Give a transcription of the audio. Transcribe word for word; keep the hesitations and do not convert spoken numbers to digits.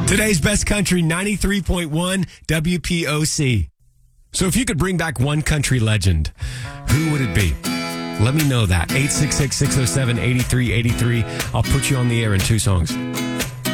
Today's best country, ninety-three point one W P O C. So if you could bring back one country legend, who would it be? Let me know that. eight six six, six oh seven, eight three eight three. I'll put you on the air in two songs.